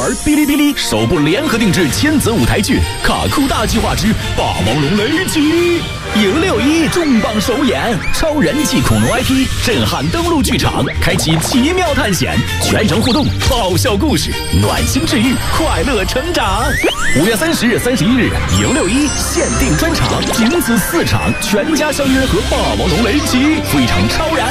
玩哔哩哔哩首部联合定制千泽舞台剧《卡酷大计划之霸王龙雷击》，迎6·1重磅首演，超人气恐龙 IP 震撼登陆剧场，开启奇妙探险，全程互动，爆笑故事，暖心治愈，快乐成长。5月30日、31日，迎6·1限定专场，仅此4场，全家相约和霸王龙雷击，赴一场超燃